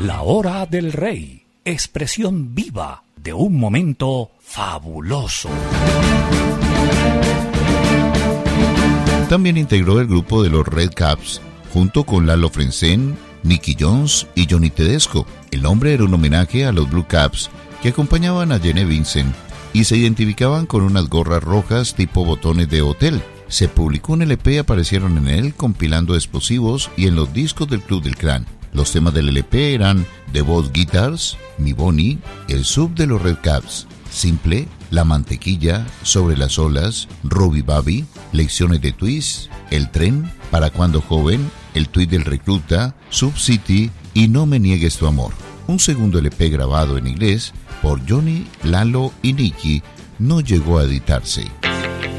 La Hora del Rey, expresión viva de un momento fabuloso. También integró el grupo de los Red Caps, junto con Lalo Frentzen, Nicky Jones y Johnny Tedesco. El nombre era un homenaje a los Blue Caps, que acompañaban a Gene Vincent y se identificaban con unas gorras rojas tipo botones de hotel. Se publicó un LP y aparecieron en él compilando explosivos y en los discos del Club del Clan. Los temas del LP eran The Boss Guitars, Mi Bonnie, El Sub de los Red Caps, Simple, La Mantequilla, Sobre las Olas, Robbie Bobby, Lecciones de Twist, El Tren, Para Cuando Joven, El Tweet del Recluta, Sub City y No Me Niegues Tu Amor. Un segundo LP grabado en inglés por Johnny, Lalo y Nicky no llegó a editarse.